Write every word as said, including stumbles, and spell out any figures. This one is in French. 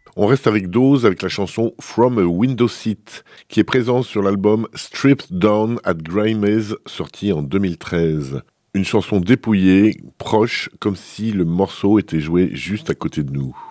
On reste avec Dawes avec la chanson From a Window Seat qui est présente sur l'album Stripped Down at Grimace sorti en deux mille treize. Une chanson dépouillée, proche, comme si le morceau était joué juste à côté de nous.